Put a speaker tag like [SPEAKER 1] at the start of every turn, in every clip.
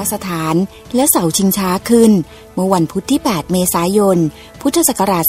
[SPEAKER 1] สถานและเสาชิงช้าขึ้นเมื่อวันพุธที่ 8 เมษายน พุทธศักราช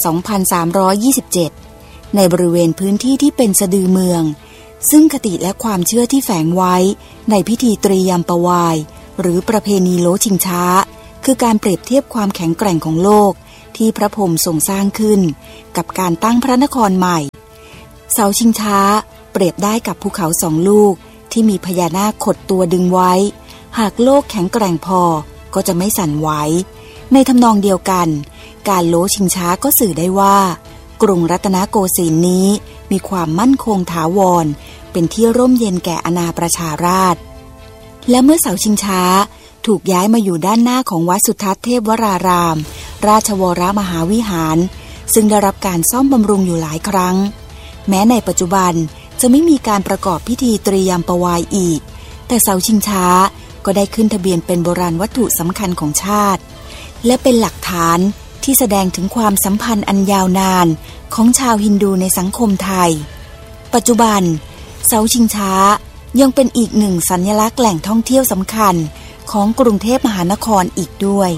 [SPEAKER 1] 2327 ในบริเวณพื้นที่ที่เป็นสะดือเมืองซึ่งคติและความเชื่อที่แฝงไว้ในพิธีตรียมปวายหรือประเพณีโลชิงช้าคือการเปรียบเทียบความแข็งแกร่งของโลกที่พระพรหมทรงสร้างขึ้นกับการตั้งพระนครใหม่เสาชิงช้าเปรียบได้กับภูเขา2 ลูกที่มีพญานาคขดตัวดึงไว้หากโลกแข็งแกร่งพอก็จะไม่สั่นไหวในทำนองเดียวกันการโลชิงช้าก็สื่อได้ว่ากรุงรัตนโกสินทร์นี้มีความมั่นคงถาวรเป็นที่ร่มเย็นแก่อาณาประชาราษฎร์และเมื่อเสาชิงช้าถูกย้ายมาอยู่ด้านหน้าของวัดสุทัศน์เทพวรารามราชวรมหาวิหารซึ่งได้รับการซ่อมบำรุงอยู่หลายครั้งแม้ในปัจจุบันจะไม่มีการประกอบพิธีตรียมปวายอีกแต่เสาชิงช้าก็ได้ขึ้นทะเบียนเป็นโบราณวัตถุสำคัญของชาติและเป็นหลักฐานที่แสดงถึงความสัมพันธ์อันยาวนานของชาวฮินดูในสังคมไทยปัจจุบันเสาชิงช้ายังเป็นอีกหนึ่งสัญลักษณ์แหล่งท่องเที่ยวสำคัญของกรุงเทพมหานครอีกด้วย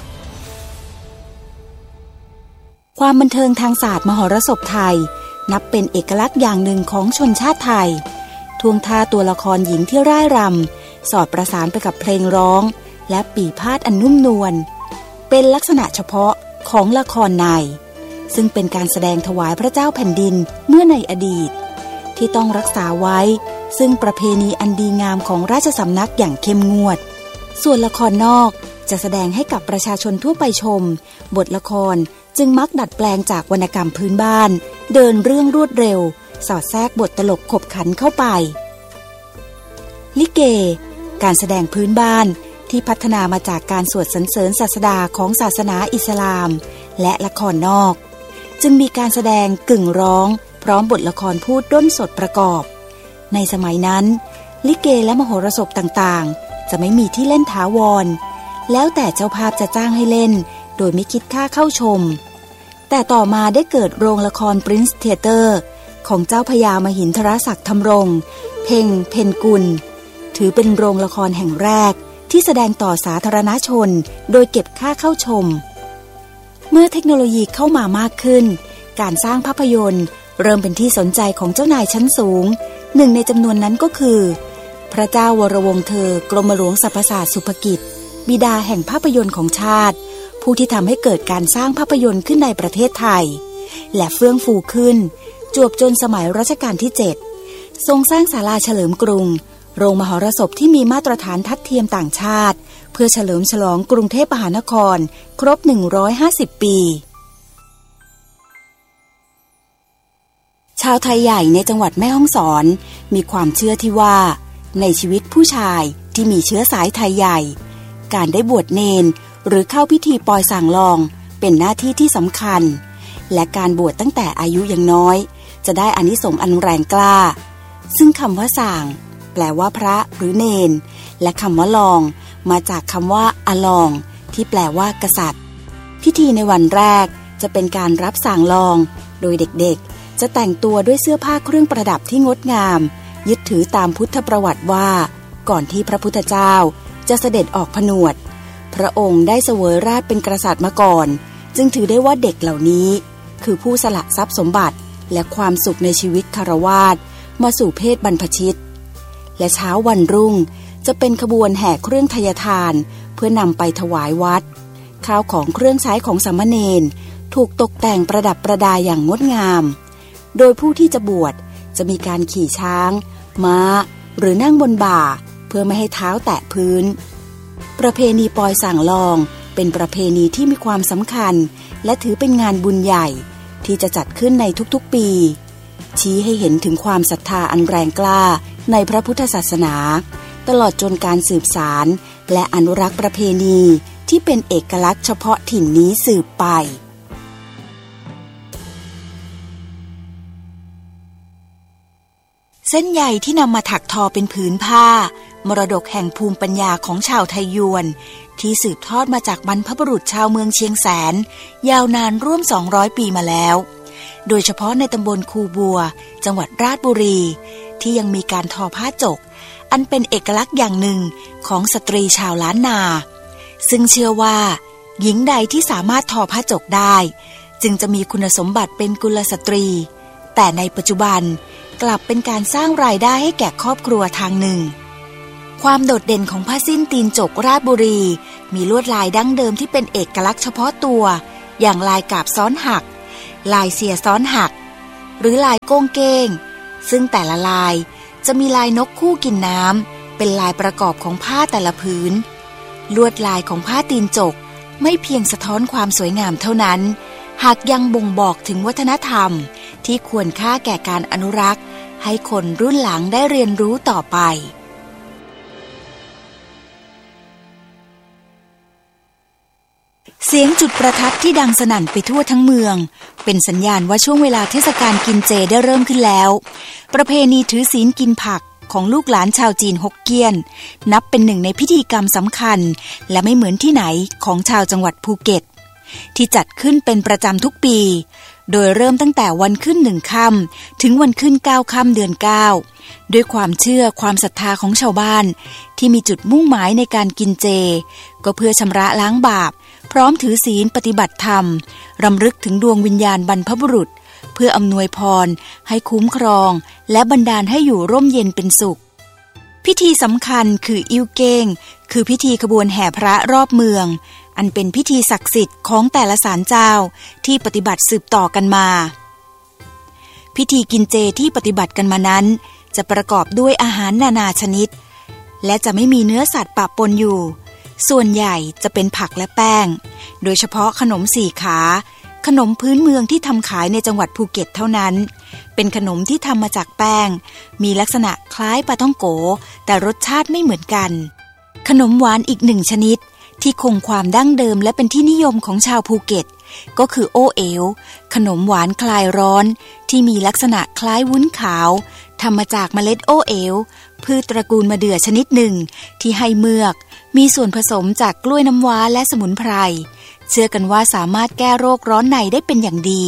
[SPEAKER 1] ความบันเทิงทางศาสตร์มหรสพไทยนับเป็นเอกลักษณ์อย่างหนึ่งของชนชาติไทยท่วงท่าตัวละครหญิงที่ร่ายรำสอดประสานไปกับเพลงร้องและปี่พาทอันนุ่มนวลเป็นลักษณะเฉพาะของละครในซึ่งเป็นการแสดงถวายพระเจ้าแผ่นดินเมื่อในอดีตที่ต้องรักษาไว้ซึ่งประเพณีอันดีงามของราชสำนักอย่างเข้มงวดส่วนละครนอกจะแสดงให้กับประชาชนทั่วไปชมบทละครจึงมักดัดแปลงจากวรรณกรรมพื้นบ้านเดินเรื่องรวดเร็วสอดแทรกบทตลกขบขันเข้าไปลิเกการแสดงพื้นบ้านที่พัฒนามาจากการสวดสรรเสริญศาสดาของศาสนาอิสลามและละครนอกจึงมีการแสดงกึ่งร้องพร้อมบทละครพูดด้นสดประกอบในสมัยนั้นลิเกและมโหรสพต่างๆจะไม่มีที่เล่นถาวรแล้วแต่เจ้าภาพจะจ้างให้เล่นโดยไม่คิดค่าเข้าชมแต่ต่อมาได้เกิดโรงละคร Prince Theater ของเจ้าพญามหินทรศักดิ์ธำรงเพ็งเพ็ญกุลถือเป็นโรงละครแห่งแรกที่แสดงต่อสาธารณชนโดยเก็บค่าเข้าชมเมื่อเทคโนโลยีเข้ามามากขึ้นการสร้างภาพยนตร์เริ่มเป็นที่สนใจของเจ้านายชั้นสูงหนึ่งในจำนวนนั้นก็คือพระเจ้าวรวงศ์เธอกรมหลวงสรรพศาสตร์สุภกิจบิดาแห่งภาพยนตร์ของชาติผู้ที่ทำให้เกิดการสร้างภาพยนตร์ขึ้นในประเทศไทยและเฟื่องฟูขึ้นจวบจนสมัยรัชกาลที่ 7ทรงสร้างศาลาเฉลิมกรุงโรงมหรสพที่มีมาตรฐานทัดเทียมต่างชาติเพื่อเฉลิมฉลองกรุงเทพมหานครครบ150 ปีชาวไทยใหญ่ในจังหวัดแม่ฮ่องสอนมีความเชื่อที่ว่าในชีวิตผู้ชายที่มีเชื้อสายไทยใหญ่การได้บวชเณรหรือเข้าพิธีปอยส่างลองเป็นหน้าที่ที่สำคัญและการบวชตั้งแต่อายุยังน้อยจะได้อานิสงส์อันแรงกล้าซึ่งคำว่าส่างแปลว่าพระหรือเณรและคำว่าลองมาจากคำว่าอลองที่แปลว่ากษัตริย์พิธีในวันแรกจะเป็นการรับส่างลองโดยเด็กๆจะแต่งตัวด้วยเสื้อผ้าเครื่องประดับที่งดงามยึดถือตามพุทธประวัติว่าก่อนที่พระพุทธเจ้าจะเสด็จออกผนวดพระองค์ได้เสวยราชเป็นกษัตริย์มาก่อนจึงถือได้ว่าเด็กเหล่านี้คือผู้สละทรัพย์สมบัติและความสุขในชีวิตคฤหัสถ์มาสู่เพศบรรพชิตและเช้าวันรุ่งจะเป็นขบวนแห่เครื่องทยทานเพื่อนำไปถวายวัดข้าวของเครื่องใช้ของสามเณรถูกตกแต่งประดับประดาอย่างงดงามโดยผู้ที่จะบวชจะมีการขี่ช้างม้าหรือนั่งบนบ่าเพื่อไม่ให้เท้าแตะพื้นประเพณีปอยส่างลองเป็นประเพณีที่มีความสำคัญและถือเป็นงานบุญใหญ่ที่จะจัดขึ้นในทุกๆปีชี้ให้เห็นถึงความศรัทธาอันแรงกล้าในพระพุทธศาสนาตลอดจนการสืบสานและอนุรักษ์ประเพณีที่เป็นเอกลักษณ์เฉพาะถิ่นนี้สืบไปเส้นใยที่นำมาถักทอเป็นผืนผ้ามรดกแห่งภูมิปัญญาของชาวไทยยวนที่สืบทอดมาจากบรรพบุรุษชาวเมืองเชียงแสนยาวนานร่วม200 ปีมาแล้วโดยเฉพาะในตำบลคูบัวจังหวัดราชบุรีที่ยังมีการทอผ้าจกอันเป็นเอกลักษณ์อย่างหนึ่งของสตรีชาวล้านนาซึ่งเชื่อว่าหญิงใดที่สามารถทอผ้าจกได้จึงจะมีคุณสมบัติเป็นกุลสตรีแต่ในปัจจุบันกลับเป็นการสร้างรายได้ให้แก่ครอบครัวทางหนึ่งความโดดเด่นของผ้าสิ้นตีนจกราชบุรีมีลวดลายดั้งเดิมที่เป็นเอกลักษณ์เฉพาะตัวอย่างลายกาบซ้อนหักลายเสียซ้อนหักหรือลายโก้งเก้งซึ่งแต่ละลายจะมีลายนกคู่กินน้ำเป็นลายประกอบของผ้าแต่ละผืนลวดลายของผ้าตีนจกไม่เพียงสะท้อนความสวยงามเท่านั้นหากยังบ่งบอกถึงวัฒนธรรมที่ควรค่าแก่การอนุรักษ์ให้คนรุ่นหลังได้เรียนรู้ต่อไปเสียงจุดประทัดที่ดังสนั่นไปทั่วทั้งเมืองเป็นสัญญาณว่าช่วงเวลาเทศกาลกินเจได้เริ่มขึ้นแล้วประเพณีถือศีลกินผักของลูกหลานชาวจีนฮกเกี้ยนนับเป็นหนึ่งในพิธีกรรมสำคัญและไม่เหมือนที่ไหนของชาวจังหวัดภูเก็ตที่จัดขึ้นเป็นประจำทุกปีโดยเริ่มตั้งแต่วันขึ้น1 ค่ำถึงวันขึ้น9 ค่ำเดือน9ด้วยความเชื่อความศรัทธาของชาวบ้านที่มีจุดมุ่งหมายในการกินเจก็เพื่อชำระล้างบาปพร้อมถือศีลปฏิบัติธรรมรำลึกถึงดวงวิญญาณบรรพบุรุษเพื่ออำนวยพรให้คุ้มครองและบันดาลให้อยู่ร่มเย็นเป็นสุขพิธีสำคัญคืออิ่วเก้งคือพิธีขบวนแห่พระรอบเมืองอันเป็นพิธีศักดิ์สิทธิ์ของแต่ละศาลเจ้าที่ปฏิบัติสืบต่อกันมาพิธีกินเจที่ปฏิบัติกันมานั้นจะประกอบด้วยอาหารนานาชนิดและจะไม่มีเนื้อสัตว์ปะปนอยู่ส่วนใหญ่จะเป็นผักและแป้งโดยเฉพาะขนมสี่ขาขนมพื้นเมืองที่ทำขายในจังหวัดภูเก็ตเท่านั้นเป็นขนมที่ทำมาจากแป้งมีลักษณะคล้ายปลาท่องโกแต่รสชาติไม่เหมือนกันขนมหวานอีก1 ชนิดที่คงความดั้งเดิมและเป็นที่นิยมของชาวภูเก็ตก็คือโอเอ๋วขนมหวานคลายร้อนที่มีลักษณะคล้ายวุ้นขาวทำมาจากเมล็ดโอเอ๋วพืชตระกูลมะเดื่อชนิดหนึ่งที่ให้เมือกมีส่วนผสมจากกล้วยน้ำว้าและสมุนไพรเชื่อกันว่าสามารถแก้โรคร้อนในได้เป็นอย่างดี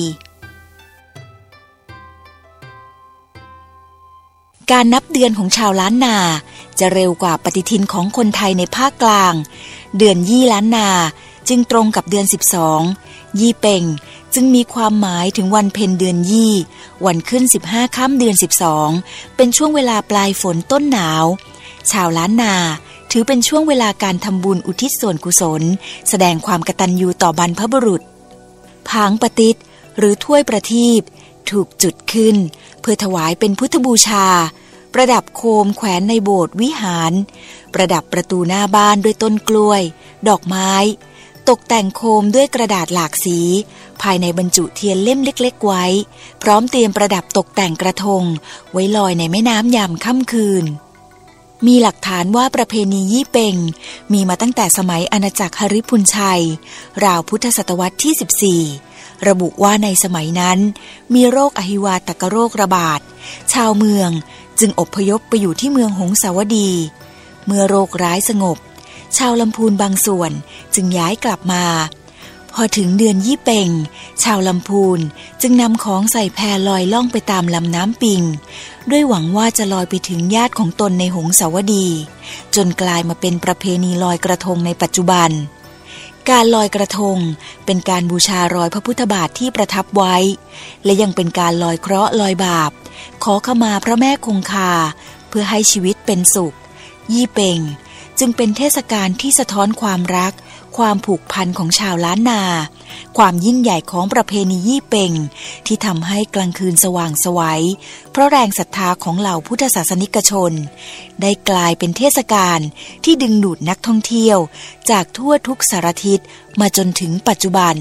[SPEAKER 1] การนับเดือนของชาวล้านนาจะเร็วกว่าปฏิทินของคนไทยในภาคกลางเดือนยี่ล้านนาจึงตรงกับเดือน12ยี่เป่งจึงมีความหมายถึงวันเพ็ญเดือนยี่วันขึ้น15 ค่ำเดือน12เป็นช่วงเวลาปลายฝนต้นหนาวชาวล้านนาถือเป็นช่วงเวลาการทำบุญอุทิศส่วนกุศลแสดงความกตัญญูต่อบรรพบุรุษผางปฏิษฐ์หรือถ้วยประทีปถูกจุดขึ้นเพื่อถวายเป็นพุทธบูชาประดับโคมแขวนในโบสถ์วิหารประดับประตูหน้าบ้านด้วยต้นกล้วยดอกไม้ตกแต่งโคมด้วยกระดาษหลากสีภายในบรรจุเทียนเล่มเล็กๆไว้พร้อมเตรียมประดับตกแต่งกระทงไว้ลอยในแม่น้ำยามค่ำคืนมีหลักฐานว่าประเพณียี่เป่งมีมาตั้งแต่สมัยอาณาจักรหฤพุนชัยราวพุทธศตวรรษที่14ระบุว่าในสมัยนั้นมีโรคอหิวาตกโรคระบาดชาวเมืองจึงอพยพไปอยู่ที่เมืองหงสาวดีเมื่อโรคร้ายสงบชาวลำพูนบางส่วนจึงย้ายกลับมาพอถึงเดือนยี่เป่งชาวลำพูนจึงนำของใส่แพลอยล่องไปตามลำน้ำปิงด้วยหวังว่าจะลอยไปถึงญาติของตนในหงสาวดีจนกลายมาเป็นประเพณีลอยกระทงในปัจจุบันการลอยกระทงเป็นการบูชารอยพระพุทธบาทที่ประทับไว้และยังเป็นการลอยเคราะห์ลอยบาปขอขมาพระแม่คงคาเพื่อให้ชีวิตเป็นสุขยี่เป่งจึงเป็นเทศกาลที่สะท้อนความรักความผูกพันของชาวล้านนาความยิ่งใหญ่ของประเพณียี่เป่งที่ทำให้กลางคืนสว่างไสวเพราะแรงศรัทธาของเหล่าพุทธศาสนิกชนได้กลายเป็นเทศกาลที่ดึงดูดนักท่องเที่ยวจากทั่วทุกสารทิศมาจนถึงปัจจุบัน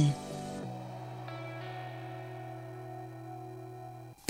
[SPEAKER 1] ปี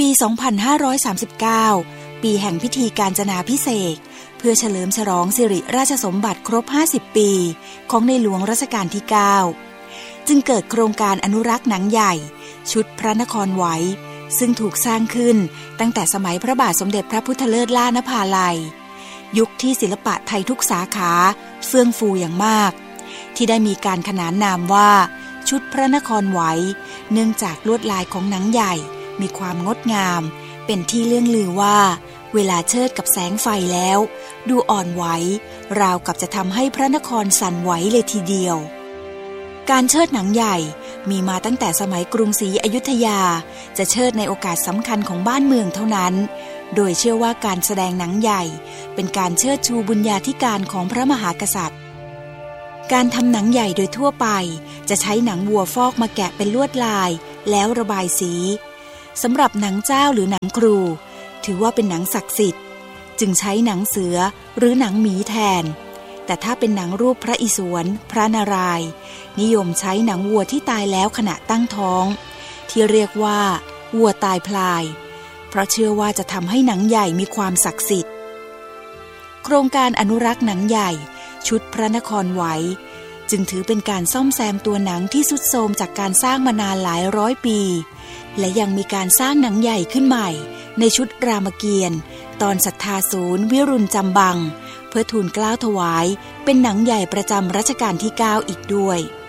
[SPEAKER 1] 2539 ปีแห่งพิธีกาญจนาภิเษกเพื่อเฉลิมฉลองสิริราชสมบัติครบ50 ปีของในหลวงรัชกาลที่ 9จึงเกิดโครงการอนุรักษ์หนังใหญ่ชุดพระนครไหวซึ่งถูกสร้างขึ้นตั้งแต่สมัยพระบาทสมเด็จพระพุทธเลิศล่านภาลัยยุคที่ศิลปะไทยทุกสาขาเฟื่องฟูอย่างมากที่ได้มีการขนานนามว่าชุดพระนครไหวเนื่องจากลวดลายของหนังใหญ่มีความงดงามเป็นที่เลื่องลือว่าเวลาเชิดกับแสงไฟแล้วดูอ่อนไหวราวกับจะทำให้พระนครสั่นไหวเลยทีเดียวการเชิดหนังใหญ่มีมาตั้งแต่สมัยกรุงศรีอยุธยาจะเชิดในโอกาสสำคัญของบ้านเมืองเท่านั้นโดยเชื่อว่าการแสดงหนังใหญ่เป็นการเชิดชูบุญญาธิการของพระมหากษัตริย์การทำหนังใหญ่โดยทั่วไปจะใช้หนังวัวฟอกมาแกะเป็นลวดลายแล้วระบายสีสำหรับหนังเจ้าหรือหนังครูถือว่าเป็นหนังศักดิ์สิทธิ์จึงใช้หนังเสือหรือหนังหมีแทนแต่ถ้าเป็นหนังรูปพระอิศวรพระนารายณ์นิยมใช้หนังวัวที่ตายแล้วขณะตั้งท้องที่เรียกว่าวัวตายพลายเพราะเชื่อว่าจะทำให้หนังใหญ่มีความศักดิ์สิทธิ์โครงการอนุรักษ์หนังใหญ่ชุดพระนครไหวจึงถือเป็นการซ่อมแซมตัวหนังที่ทรุดโทรมจากการสร้างมานานหลายร้อยปีและยังมีการสร้างหนังใหญ่ขึ้นใหม่ในชุดรามเกียรติ์ตอนศรัทธาศูนย์วิรุณจำบังเพื่อทูลเกล้าถวายเป็นหนังใหญ่ประจำรัชกาลที่ 9อีกด้วย